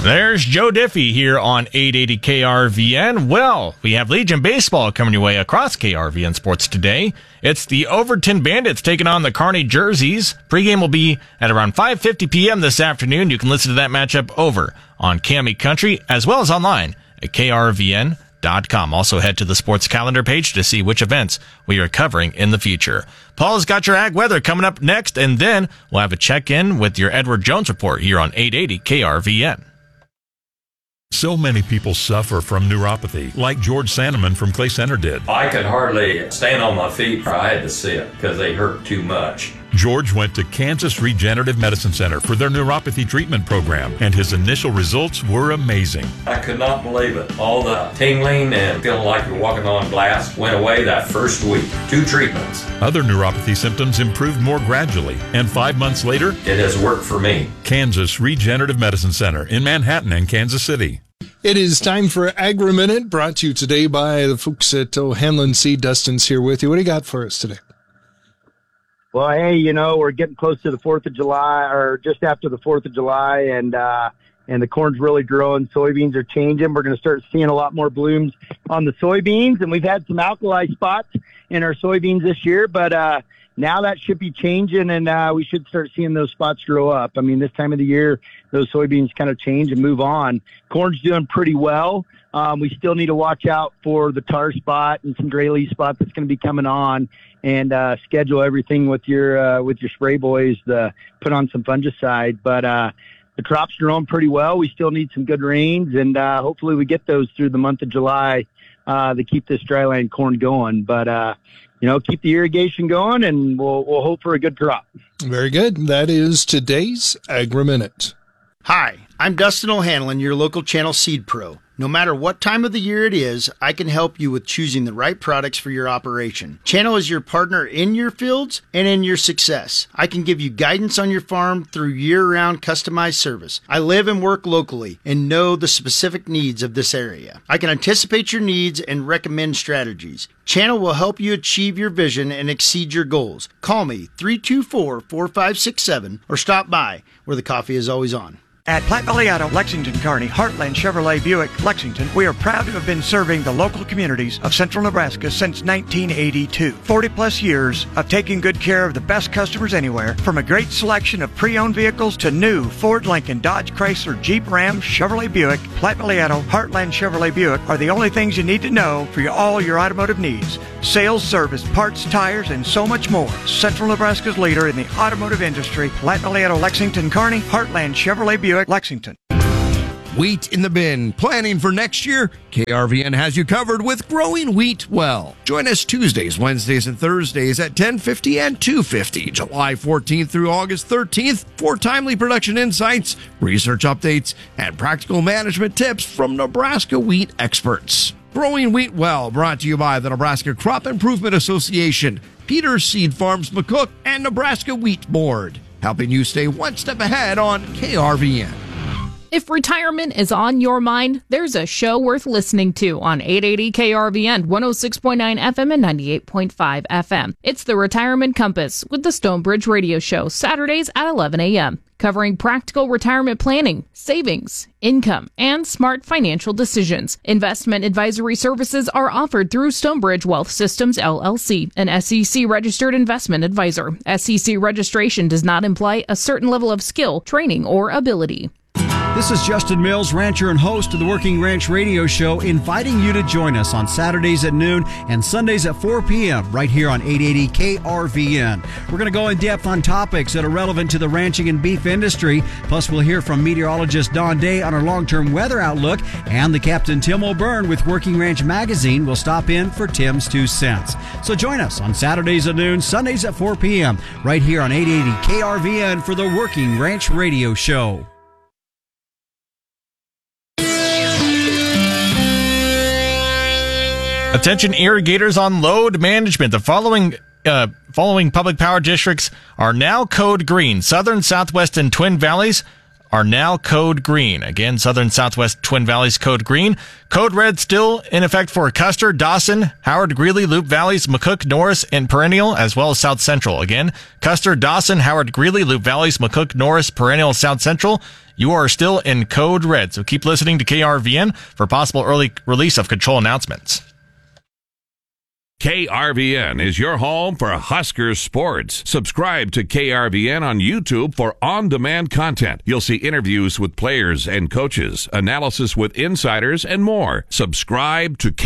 There's Joe Diffie here on 880 KRVN. Well, we have Legion Baseball coming your way across KRVN Sports today. It's the Overton Bandits taking on the Kearney Jerseys. Pregame will be at around 5:50 p.m. this afternoon. You can listen to that matchup over on Cami Country as well as online at KRVN.com. Also head to the sports calendar page to see which events we are covering in the future. Paul's got your ag weather coming up next, and then we'll have a check-in with your Edward Jones report here on 880 KRVN. So many people suffer from neuropathy, like George Sandeman from Clay Center did. I could hardly stand on my feet. I had to sit because they hurt too much. George went to Kansas Regenerative Medicine Center for their neuropathy treatment program, and his initial results were amazing. I could not believe it. All the tingling and feeling like you're walking on glass went away that first week. 2 treatments. Other neuropathy symptoms improved more gradually, and 5 months later, it has worked for me. Kansas Regenerative Medicine Center in Manhattan and Kansas City. It is time for Agri-Minute, brought to you today by the folks at O'Hanlon Seed. Dustin's here with you. What do you got for us today? Well, hey, we're getting close to the 4th of July, or just after the 4th of July, and the corn's really growing. Soybeans are changing. We're going to start seeing a lot more blooms on the soybeans, and we've had some alkali spots in our soybeans this year, but now that should be changing, and we should start seeing those spots grow up. I mean, this time of the year, those soybeans kind of change and move on. Corn's doing pretty well. We still need to watch out for the tar spot and some gray leaf spot that's going to be coming on, and schedule everything with your spray boys to put on some fungicide. But the crop's growing pretty well. We still need some good rains, and hopefully we get those through the month of July to keep this dryland corn going. But keep the irrigation going, and we'll hope for a good crop. Very good. That is today's Agri-Minute. Hi, I'm Dustin O'Hanlon, your local Channel Seed Pro. No matter what time of the year it is, I can help you with choosing the right products for your operation. Channel is your partner in your fields and in your success. I can give you guidance on your farm through year-round customized service. I live and work locally and know the specific needs of this area. I can anticipate your needs and recommend strategies. Channel will help you achieve your vision and exceed your goals. Call me 324-4567 or stop by where the coffee is always on. At Platte Valley Auto, Lexington, Kearney, Heartland Chevrolet Buick, Lexington, we are proud to have been serving the local communities of central Nebraska since 1982. 40-plus years of taking good care of the best customers anywhere, from a great selection of pre-owned vehicles to new Ford, Lincoln, Dodge, Chrysler, Jeep, Ram, Chevrolet Buick. Platte Valley Auto, Heartland Chevrolet Buick are the only things you need to know for all your automotive needs. Sales, service, parts, tires, and so much more. Central Nebraska's leader in the automotive industry, Platte Valley Auto, Lexington, Kearney, Heartland Chevrolet Buick, Lexington. Wheat in the bin. Planning for next year? KRVN has you covered with Growing Wheat Well. Join us Tuesdays, Wednesdays, and Thursdays at 10:50 and 2:50, July 14th through August 13th, for timely production insights, research updates, and practical management tips from Nebraska wheat experts. Growing Wheat Well, brought to you by the Nebraska Crop Improvement Association, Peters Seed Farms McCook, and Nebraska Wheat Board, helping you stay one step ahead on KRVN. If retirement is on your mind, there's a show worth listening to on 880 KRVN, 106.9 FM and 98.5 FM. It's the Retirement Compass with the Stonebridge Radio Show, Saturdays at 11 a.m., covering practical retirement planning, savings, income, and smart financial decisions. Investment advisory services are offered through Stonebridge Wealth Systems, LLC, an SEC-registered investment advisor. SEC registration does not imply a certain level of skill, training, or ability. This is Justin Mills, rancher and host of the Working Ranch Radio Show, inviting you to join us on Saturdays at noon and Sundays at 4 p.m. right here on 880 KRVN. We're going to go in depth on topics that are relevant to the ranching and beef industry. Plus, we'll hear from meteorologist Don Day on our long-term weather outlook, and the Captain Tim O'Byrne with Working Ranch Magazine will stop in for Tim's 2 cents. So join us on Saturdays at noon, Sundays at 4 p.m. right here on 880 KRVN for the Working Ranch Radio Show. Attention irrigators on load management. The following public power districts are now code green. Southern, Southwest, and Twin Valleys are now code green. Again, Southern Southwest Twin Valleys code green. Code red still in effect for Custer, Dawson, Howard, Greeley, Loup Valleys, McCook, Norris, and Perennial, as well as South Central. Again, Custer, Dawson, Howard, Greeley, Loup Valleys, McCook, Norris, Perennial, South Central. You are still in code red, so keep listening to KRVN for possible early release of control announcements. KRVN is your home for Huskers sports. Subscribe to KRVN on YouTube for on-demand content. You'll see interviews with players and coaches, analysis with insiders, and more. Subscribe to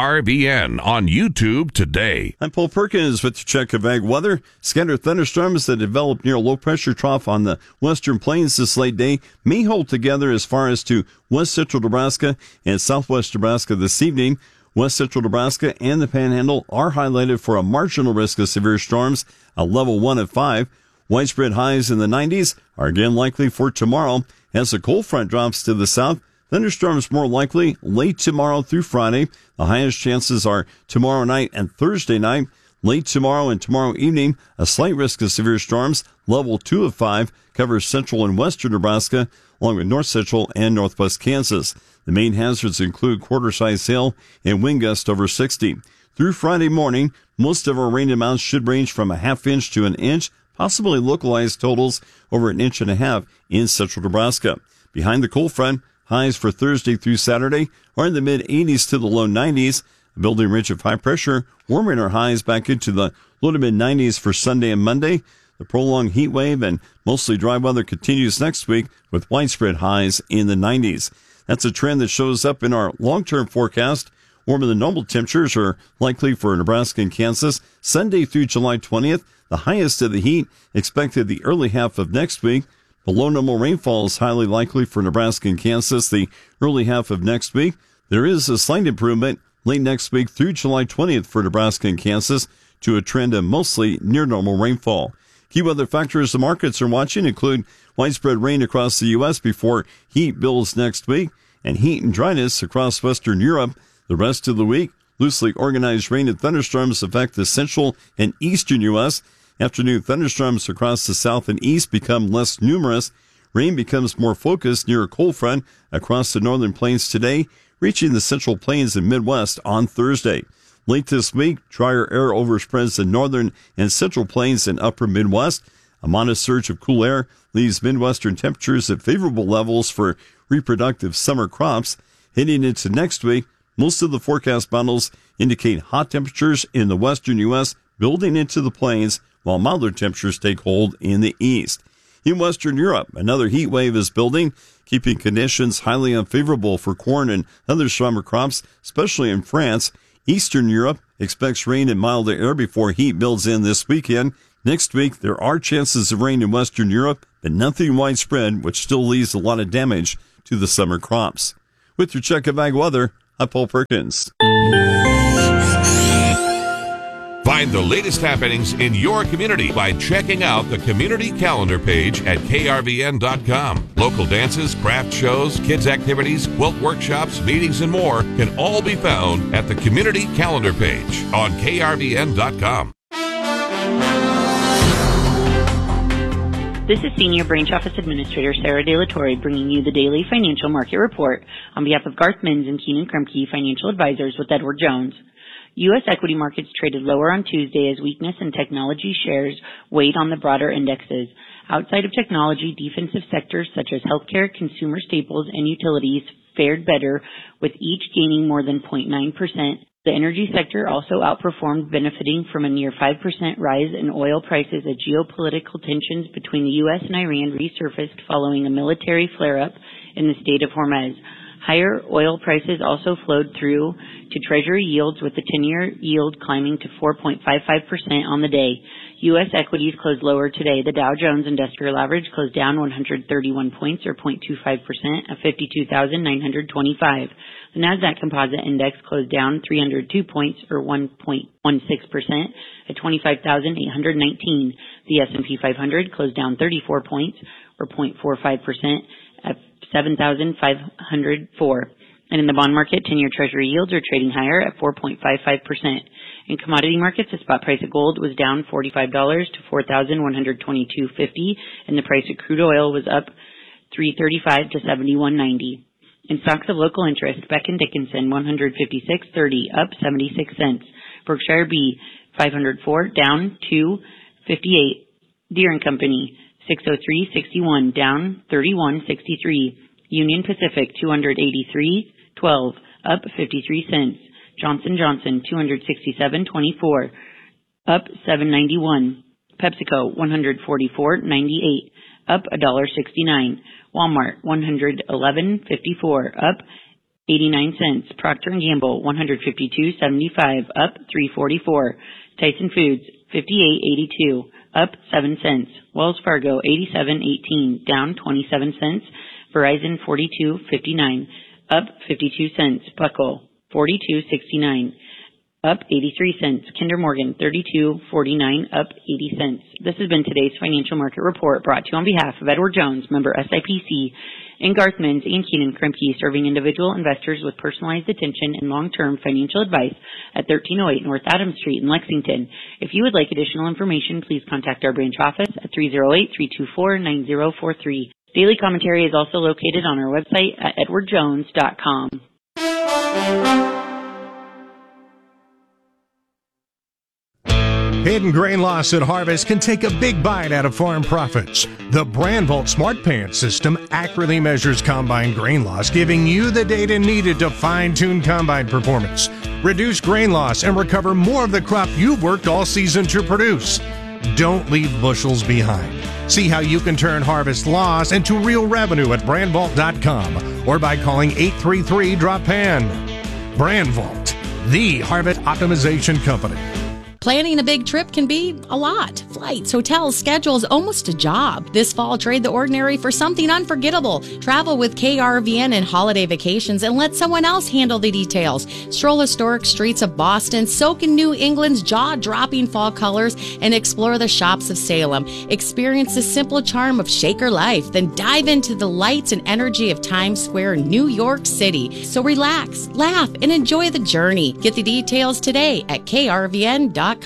KRVN on YouTube today. I'm Paul Perkins with your check of ag weather. Scattered thunderstorms that develop near a low-pressure trough on the western plains this late day may hold together as far as to west central Nebraska and southwest Nebraska this evening. West central Nebraska and the Panhandle are highlighted for a marginal risk of severe storms, a level 1 of 5. Widespread highs in the 90s are again likely for tomorrow. As the cold front drops to the south, thunderstorms more likely late tomorrow through Friday. The highest chances are tomorrow night and Thursday night. Late tomorrow and tomorrow evening, a slight risk of severe storms, level 2 of 5, covers central and western Nebraska, along with north central and northwest Kansas. The main hazards include quarter-size hail and wind gusts over 60. Through Friday morning, most of our rain amounts should range from a half inch to an inch, possibly localized totals over an inch and a half in central Nebraska. Behind the cold front, highs for Thursday through Saturday are in the mid-80s to the low 90s. A building ridge of high pressure, warming our highs back into the low to mid-90s for Sunday and Monday. The prolonged heat wave and mostly dry weather continues next week with widespread highs in the 90s. That's a trend that shows up in our long-term forecast. Warmer than normal temperatures are likely for Nebraska and Kansas Sunday through July 20th. The highest of the heat expected the early half of next week. Below normal rainfall is highly likely for Nebraska and Kansas the early half of next week. There is a slight improvement late next week through July 20th for Nebraska and Kansas to a trend of mostly near normal rainfall. Key weather factors the markets are watching include widespread rain across the U.S. before heat builds next week and heat and dryness across Western Europe. The rest of the week, loosely organized rain and thunderstorms affect the central and eastern U.S. Afternoon thunderstorms across the south and east become less numerous. Rain becomes more focused near a cold front across the northern plains today, reaching the central plains and Midwest on Thursday. Late this week, drier air overspreads the northern and central plains and upper Midwest. A modest surge of cool air leaves Midwestern temperatures at favorable levels for reproductive summer crops. Heading into next week, most of the forecast models indicate hot temperatures in the western U.S. building into the plains, while milder temperatures take hold in the east. In Western Europe, another heat wave is building, keeping conditions highly unfavorable for corn and other summer crops, especially in France. Eastern Europe expects rain and milder air before heat builds in this weekend. Next week, there are chances of rain in Western Europe, but nothing widespread, which still leaves a lot of damage to the summer crops. With your check of ag weather, I'm Paul Perkins. Find the latest happenings in your community by checking out the community calendar page at krvn.com. Local dances, craft shows, kids activities, quilt workshops, meetings, and more can all be found at the community calendar page on krvn.com. This is Senior Branch Office Administrator Sarah De La Torre bringing you the daily financial market report on behalf of Garth Mins and Keenan Krumke Financial Advisors with Edward Jones. U.S. equity markets traded lower on Tuesday as weakness in technology shares weighed on the broader indexes. Outside of technology, defensive sectors such as healthcare, consumer staples, and utilities fared better, with each gaining more than 0.9%. The energy sector also outperformed, benefiting from a near 5% rise in oil prices as geopolitical tensions between the U.S. and Iran resurfaced following a military flare-up in the Strait of Hormuz. Higher oil prices also flowed through to Treasury yields, with the 10-year yield climbing to 4.55% on the day. U.S. equities closed lower today. The Dow Jones Industrial Average closed down 131 points, or 0.25%, at 52,925. The Nasdaq Composite Index closed down 302 points, or 1.16%, at 25,819. The S&P 500 closed down 34 points, or 0.45%, at 7,504. And in the bond market, 10-year Treasury yields are trading higher at 4.55%. In commodity markets, the spot price of gold was down $45 to $4,122.50, and the price of crude oil was up $3.35 to $71.90. In stocks of local interest, Becton Dickinson, $156.30, up 76 cents. Berkshire B, $504, down $2.58. Deere & Company, $603.61, down $31.63. Union Pacific, $283.12, up 53 cents. Johnson & Johnson, $267.24, up $7.91. PepsiCo, $144.98, up $1.69. Walmart, $111.54, up 89 cents. Procter & Gamble, $152.75, up $3.44. Tyson Foods, $58.82, up 7 cents. Wells Fargo, $87.18, down 27 cents. Verizon, $42.59, up 52 cents. Buckle, $42.69, up 83 cents. Kinder Morgan, $32.49, up 80 cents. This has been today's financial market report, brought to you on behalf of Edward Jones, member SIPC, and Garth Mins and Keenan Kremke, serving individual investors with personalized attention and long-term financial advice at 1308 North Adams Street in Lexington. If you would like additional information, please contact our branch office at 308-324-9043. Daily commentary is also located on our website at edwardjones.com. Hidden grain loss at harvest can take a big bite out of farm profits. The BrandVault Smart Pants system accurately measures combine grain loss, giving you the data needed to fine-tune combine performance, reduce grain loss, and recover more of the crop you've worked all season to produce. Don't leave bushels behind. See how you can turn harvest loss into real revenue at BrandVault.com or by calling 833-DROP-PAN. BrandVault, the harvest optimization company. Planning a big trip can be a lot. Flights, hotels, schedules, almost a job. This fall, trade the ordinary for something unforgettable. Travel with KRVN and holiday vacations and let someone else handle the details. Stroll historic streets of Boston, soak in New England's jaw-dropping fall colors, and explore the shops of Salem. Experience the simple charm of Shaker life, then dive into the lights and energy of Times Square, New York City. So relax, laugh, and enjoy the journey. Get the details today at krvn.com.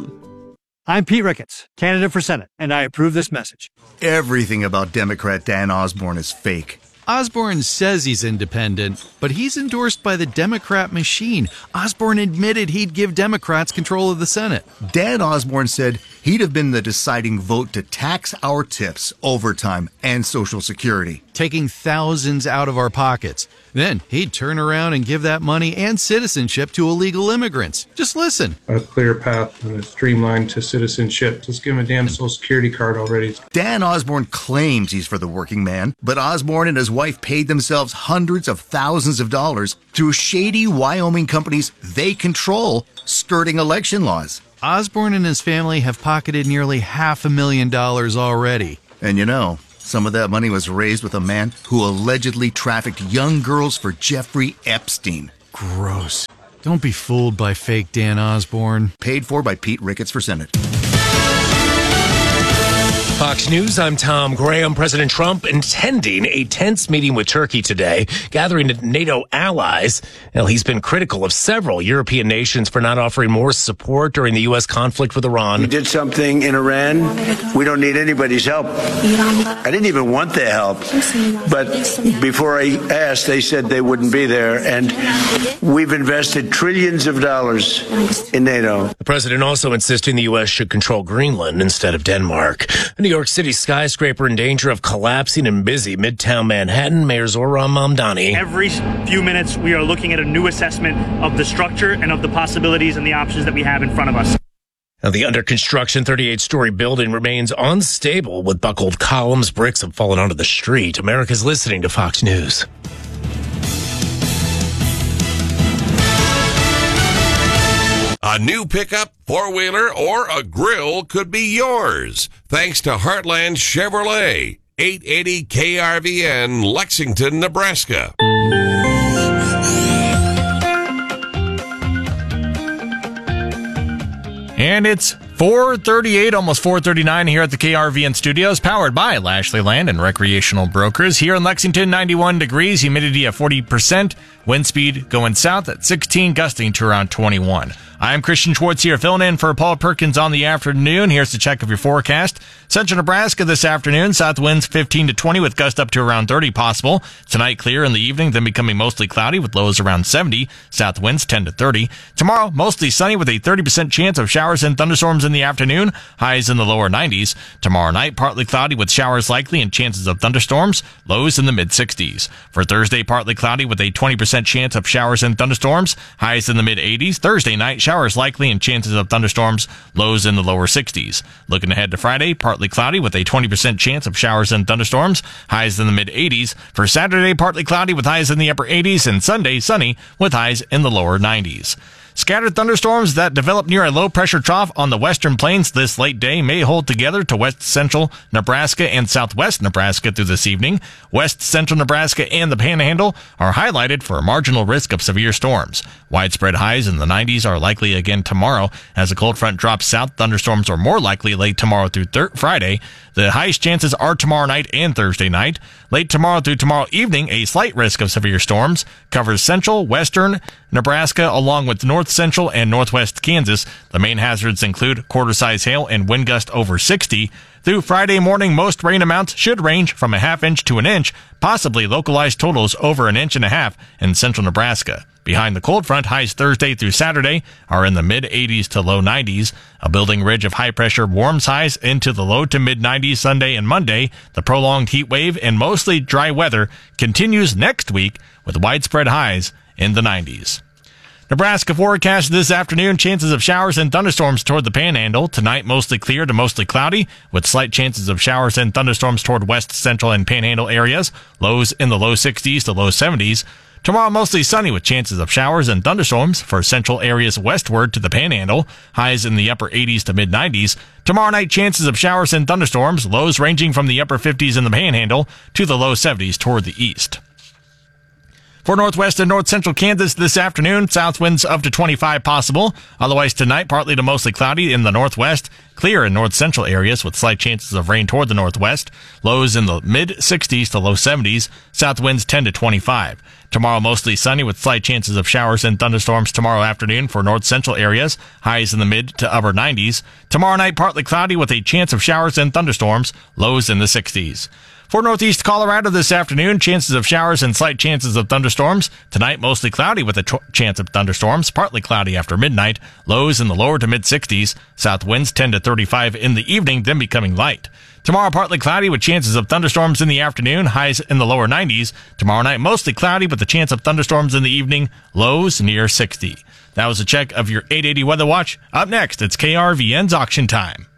I'm Pete Ricketts, candidate for Senate, and I approve this message. Everything about Democrat Dan Osborne is fake. Osborne says he's independent, but he's endorsed by the Democrat machine. Osborne admitted he'd give Democrats control of the Senate. Dan Osborne said he'd have been the deciding vote to tax our tips, overtime, and Social Security, taking thousands out of our pockets. Then he'd turn around and give that money and citizenship to illegal immigrants. Just listen. A clear path and a streamline to citizenship. Just give him a damn Social Security card already. Dan Osborne claims he's for the working man, but Osborne and his wife paid themselves hundreds of thousands of dollars through shady Wyoming companies they control, skirting election laws. Osborne and his family have pocketed nearly $500,000 already. And you know, some of that money was raised with a man who allegedly trafficked young girls for Jeffrey Epstein. Gross. Don't be fooled by fake Dan Osborne. Paid for by Pete Ricketts for Senate. Fox News, I'm Tom Graham. President Trump attending a tense meeting with Turkey today, gathering NATO allies. Well, he's been critical of several European nations for not offering more support during the U.S. conflict with Iran. We did something in Iran. We don't need anybody's help. I didn't even want their help. But before I asked, they said they wouldn't be there. And we've invested trillions of dollars in NATO. The president also insisting the U.S. should control Greenland instead of Denmark. New York City skyscraper in danger of collapsing in busy Midtown Manhattan. Mayor Zohran Mamdani. Every few minutes, we are looking at a new assessment of the structure and of the possibilities and the options that we have in front of us. Now, the under construction 38-story building remains unstable with buckled columns. Bricks have fallen onto the street. America's listening to Fox News. A new pickup, four-wheeler, or a grill could be yours, thanks to Heartland Chevrolet, 880 KRVN, Lexington, Nebraska. And it's 4:38, almost 4:39 here at the KRVN studios, powered by Lashley Land and Recreational Brokers. Here in Lexington, 91 degrees, humidity at 40%, wind speed going south at 16, gusting to around 21. I'm Christian Schwartz here, filling in for Paul Perkins on the afternoon. Here's the check of your forecast. Central Nebraska this afternoon, south winds 15 to 20 with gusts up to around 30 possible. Tonight clear in the evening, then becoming mostly cloudy with lows around 70. South winds 10 to 30. Tomorrow, mostly sunny with a 30% chance of showers and thunderstorms in the afternoon. Highs in the lower 90s. Tomorrow night, partly cloudy with showers likely and chances of thunderstorms. Lows in the mid-60s. For Thursday, partly cloudy with a 20% chance of showers and thunderstorms. Highs in the mid-80s. Thursday night, showers likely and chances of thunderstorms. Lows in the lower 60s. Looking ahead to Friday, partly cloudy with a 20% chance of showers and thunderstorms. Highs in the mid-80s. For Saturday, partly cloudy with highs in the upper 80s. And Sunday, sunny with highs in the lower 90s. Scattered thunderstorms that develop near a low-pressure trough on the western plains this late day may hold together to west-central Nebraska and southwest Nebraska through this evening. West-central Nebraska and the Panhandle are highlighted for a marginal risk of severe storms. Widespread highs in the 90s are likely again tomorrow. As a cold front drops south, thunderstorms are more likely late tomorrow through Friday. The highest chances are tomorrow night and Thursday night. Late tomorrow through tomorrow evening, a slight risk of severe storms covers central, western Nebraska, along with north central and northwest Kansas. The main hazards include quarter-size hail and wind gust over 60. Through Friday morning, most rain amounts should range from a half inch to an inch, possibly localized totals over an inch and a half in central Nebraska. Behind the cold front, highs Thursday through Saturday are in the mid-80s to low 90s. A building ridge of high pressure warms highs into the low to mid-90s Sunday and Monday. The prolonged heat wave and mostly dry weather continues next week with widespread highs in the 90s. Nebraska forecast this afternoon, chances of showers and thunderstorms toward the Panhandle. Tonight, mostly clear to mostly cloudy, with slight chances of showers and thunderstorms toward west, central, and Panhandle areas. Lows in the low 60s to low 70s. Tomorrow, mostly sunny with chances of showers and thunderstorms for central areas westward to the Panhandle. Highs in the upper 80s to mid-90s. Tomorrow night, chances of showers and thunderstorms. Lows ranging from the upper 50s in the Panhandle to the low 70s toward the east. For northwest and north central Kansas this afternoon, south winds up to 25 possible. Otherwise tonight, partly to mostly cloudy in the northwest. Clear in north central areas with slight chances of rain toward the northwest. Lows in the mid 60s to low 70s. South winds 10 to 25. Tomorrow mostly sunny with slight chances of showers and thunderstorms tomorrow afternoon for north central areas. Highs in the mid to upper 90s. Tomorrow night, partly cloudy with a chance of showers and thunderstorms. Lows in the 60s. For northeast Colorado this afternoon, chances of showers and slight chances of thunderstorms. Tonight, mostly cloudy with a chance of thunderstorms, partly cloudy after midnight. Lows in the lower to mid-60s. South winds 10 to 35 in the evening, then becoming light. Tomorrow, partly cloudy with chances of thunderstorms in the afternoon. Highs in the lower 90s. Tomorrow night, mostly cloudy with a chance of thunderstorms in the evening. Lows near 60. That was a check of your 880 Weather Watch. Up next, it's KRVN's Auction Time.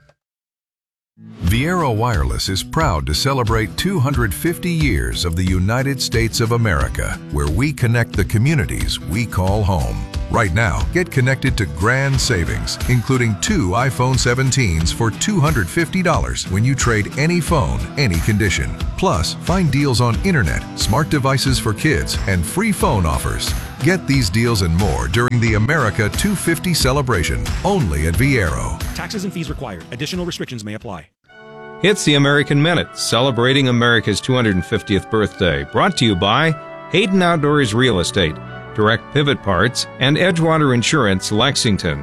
Viero Wireless is proud to celebrate 250 years of the United States of America, where we connect the communities we call home. Right now, get connected to grand savings, including 2 iPhone 17s for $250 when you trade any phone, any condition. Plus, find deals on internet, smart devices for kids, and free phone offers. Get these deals and more during the America 250 celebration, only at Viero. Taxes and fees required. Additional restrictions may apply. It's the American Minute, celebrating America's 250th birthday. Brought to you by Hayden Outdoors Real Estate, Direct Pivot Parts, and Edgewater Insurance, Lexington.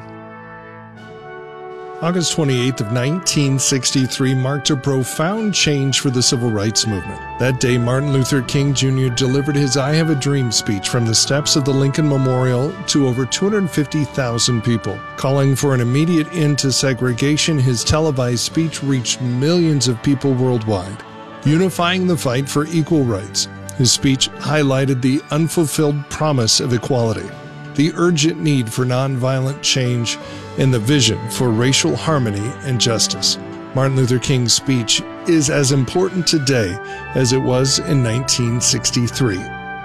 August 28th of 1963 marked a profound change for the civil rights movement. That day, Martin Luther King Jr. delivered his I Have a Dream speech from the steps of the Lincoln Memorial to over 250,000 people. Calling for an immediate end to segregation, his televised speech reached millions of people worldwide, unifying the fight for equal rights. His speech highlighted the unfulfilled promise of equality, the urgent need for nonviolent change, and the vision for racial harmony and justice. Martin Luther King's speech is as important today as it was in 1963.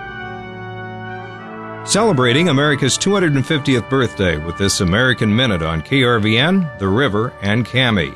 Celebrating America's 250th birthday with this American Minute on KRVN, The River, and Cami.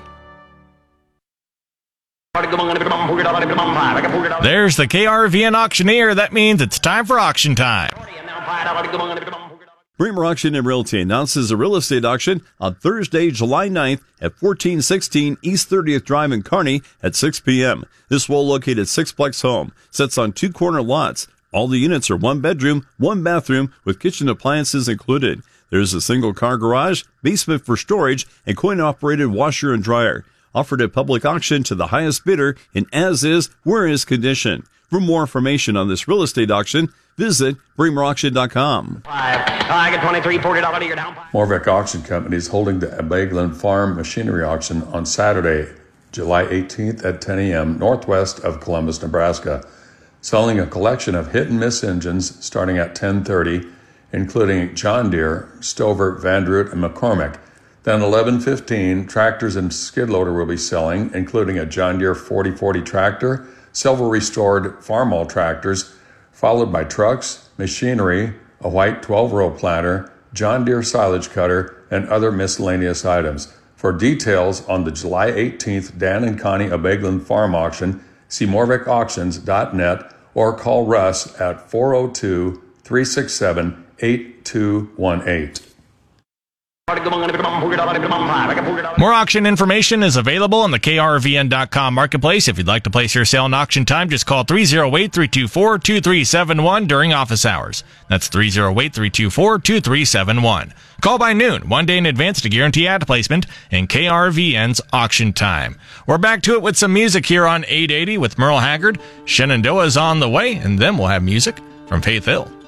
There's the KRVN auctioneer. That means it's time for auction time. Bremer Auction and Realty announces a real estate auction on Thursday, July 9th at 1416 East 30th Drive in Kearney at 6 p.m. This well-located sixplex home sits on 2 corner lots. All the units are 1 bedroom, 1 bathroom with kitchen appliances included. There's a single-car garage, basement for storage, and coin-operated washer and dryer. Offered at public auction to the highest bidder in as-is, where-is condition. For more information on this real estate auction, visit BremerAuction.com. I get $23, $40 you're down. Morvec Auction Company is holding the Abeglin Farm Machinery Auction on Saturday, July 18th at 10 a.m. northwest of Columbus, Nebraska, selling a collection of hit-and-miss engines starting at 10:30, including John Deere, Stover, Vandroot, and McCormick. Then 11:15, tractors and skid loader will be selling, including a John Deere 4040 tractor, several restored Farmall tractors, followed by trucks, machinery, a white 12-row planter, John Deere silage cutter, and other miscellaneous items. For details on the July 18th Dan and Connie Abeglin Farm Auction, see MorvecAuctions.net or call Russ at 402-367-8218. More auction information is available on the KRVN.com marketplace. If you'd like to place your sale in auction time, just call 308-324-2371 during office hours. That's 308-324-2371. Call by noon, 1 day in advance to guarantee ad placement in KRVN's auction time. We're back to it with some music here on 880 with Merle Haggard. Shenandoah's on the way, and then we'll have music from Faith Hill.